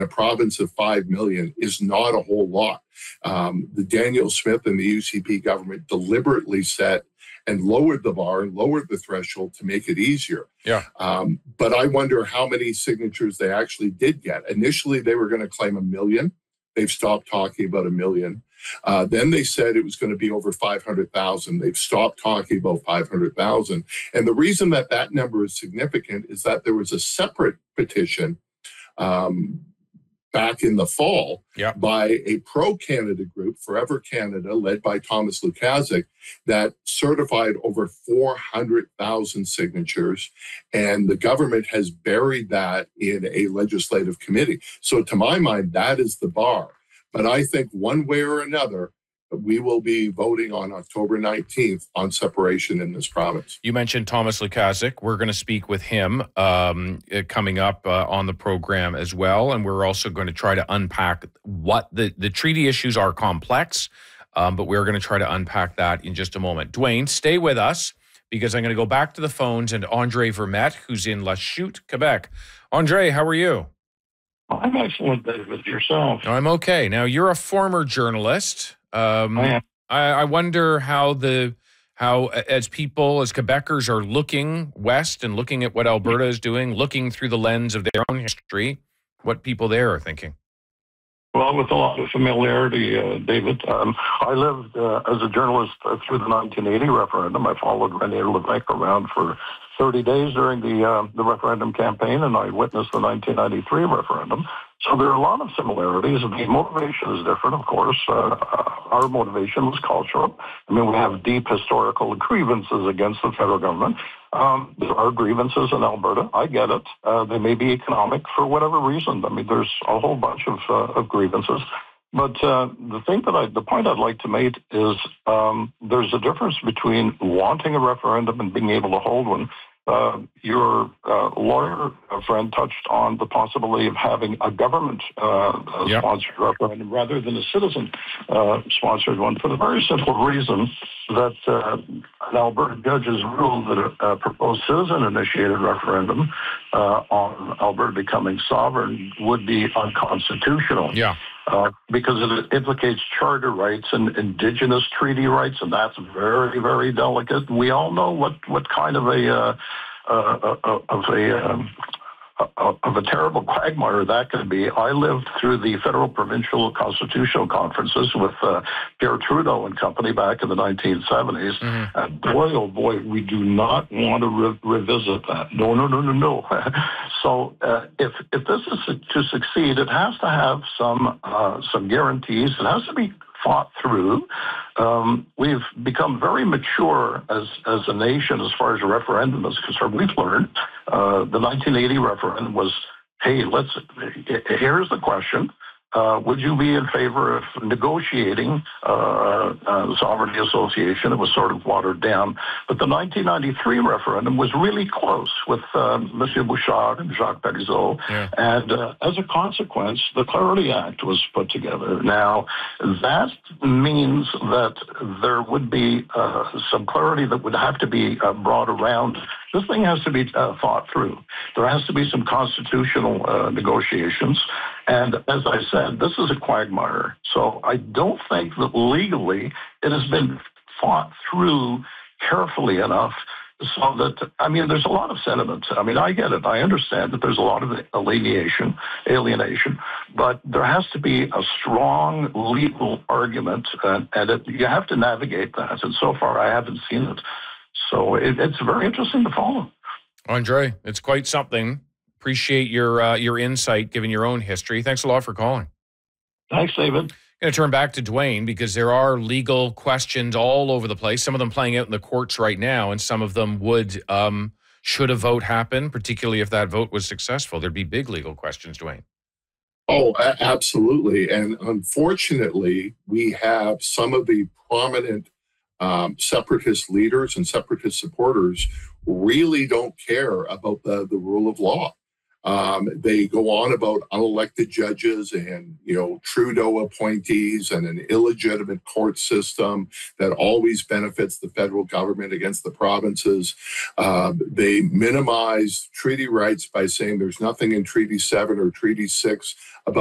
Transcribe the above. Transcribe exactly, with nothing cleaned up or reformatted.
a province of five million is not a whole lot. Um, the Daniel Smith and the U C P government deliberately set and lowered the bar and lowered the threshold to make it easier. Yeah. Um, but I wonder how many signatures they actually did get. Initially, they were going to claim a million. They've stopped talking about a million. Uh, then they said it was going to be over five hundred thousand. They've stopped talking about five hundred thousand. And the reason that that number is significant is that there was a separate petition um, back in the fall yeah. by a pro-Canada group, Forever Canada, led by Thomas Lukaszuk, that certified over four hundred thousand signatures. And the government has buried that in a legislative committee. So to my mind, that is the bar. But I think one way or another, we will be voting on October nineteenth on separation in this province. You mentioned Thomas Lukaszuk. We're going to speak with him um, coming up uh, on the program as well. And we're also going to try to unpack what the, the treaty issues are complex, um, but we're going to try to unpack that in just a moment. Dwayne, stay with us because I'm going to go back to the phones and Andre Vermette, who's in Lachute, Quebec. Andre, how are you? I'm excellent, David. Yourself? I'm okay. Now, you're a former journalist. Um, I am. I, I wonder how the how as people, as Quebecers are looking west and looking at what Alberta is doing, looking through the lens of their own history, what people there are thinking. Well, with a lot of familiarity, uh, David. Um, I lived uh, as a journalist uh, through the nineteen eighty referendum. I followed René Lévesque around for thirty days during the uh, the referendum campaign, and I witnessed the nineteen ninety-three referendum. So there are a lot of similarities. The motivation is different, of course. Uh, our motivation was cultural. I mean, we have deep historical grievances against the federal government. Um, there are grievances in Alberta. I get it. Uh, they may be economic for whatever reason. I mean, there's a whole bunch of, uh, of grievances. But uh, the thing that I, the point I'd like to make is um, there's a difference between wanting a referendum and being able to hold one. Uh, your uh, lawyer uh, friend touched on the possibility of having a government-sponsored uh, yep. referendum rather than a citizen-sponsored uh, one for the very simple reason that uh, an Alberta judge has ruled that a, a proposed citizen-initiated referendum uh, on Alberta becoming sovereign would be unconstitutional. Yeah. Uh, because it implicates charter rights and indigenous treaty rights, and that's very, very delicate. We all know what, what kind of a uh, uh, uh, of a um, of a terrible quagmire that could be. I lived through the federal provincial constitutional conferences with uh, Pierre Trudeau and company back in the nineteen seventies. Mm-hmm. And boy, oh boy, we do not want to re- revisit that. No, no, no, no, no. So uh, if if this is to succeed, it has to have some uh, some guarantees. It has to be thought through. Um, we've become very mature as as a nation as far as a referendum is concerned. We've learned uh, the nineteen eighty referendum was, hey, let's. Here's the question. Uh, would you be in favor of negotiating uh, uh, sovereignty association? It was sort of watered down. But the nineteen ninety-three referendum was really close with uh, Monsieur Bouchard and Jacques Parizeau. Yeah. And uh, as a consequence, the Clarity Act was put together. Now, that means that there would be uh, some clarity that would have to be uh, brought around. This thing has to be uh, thought through. There has to be some constitutional uh, negotiations. And as I said, this is a quagmire. So I don't think that legally it has been thought through carefully enough so that, I mean, there's a lot of sentiment. I mean, I get it. I understand that there's a lot of alienation, alienation, but there has to be a strong legal argument, and, and it, you have to navigate that. And so far, I haven't seen it. So it, it's very interesting to follow. Andre, it's quite something. Appreciate your uh, your insight, given your own history. Thanks a lot for calling. Thanks, David. I'm going to turn back to Dwayne because there are legal questions all over the place. Some of them playing out in the courts right now, and some of them would, um, should a vote happen, particularly if that vote was successful. There'd be big legal questions, Dwayne. Oh, a- absolutely. And unfortunately, we have some of the prominent um, separatist leaders and separatist supporters really don't care about the, the rule of law. Um, they go on about unelected judges and, you know, Trudeau appointees and an illegitimate court system that always benefits the federal government against the provinces. Uh, they minimize treaty rights by saying there's nothing in Treaty seven or Treaty six about